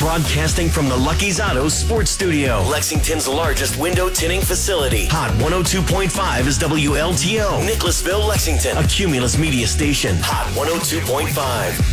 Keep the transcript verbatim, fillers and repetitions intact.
Broadcasting from the Lucky's Auto Sports Studio, Lexington's largest window tinting facility. Hot one oh two point five is W L T O. Nicholasville, Lexington. A Cumulus Media station. Hot one oh two point five.